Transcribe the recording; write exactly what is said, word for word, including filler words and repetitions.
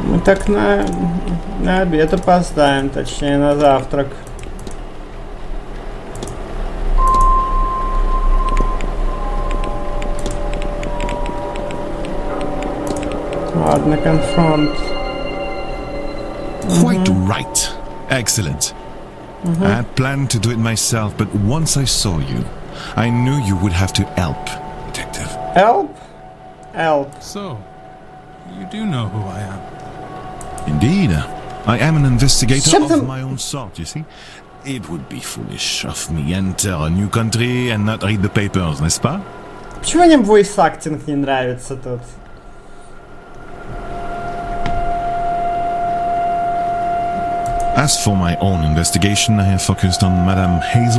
Мы так на, на обед опоздаем, точнее на завтрак. Ладно, конфронт. Quite right. Excellent. Mm-hmm. I had planned to do it myself, but once I saw you, I knew you would have to help, detective. Help? Help. So, you do know who I am. Indeed. I am an investigator Чем of там- my own sort, you see. It would be foolish of me enter a new country and not read the papers, n'est-ce pas? Почему мне voice acting не нравится тут? As for my own investigation, I have focused on Madame Hazel.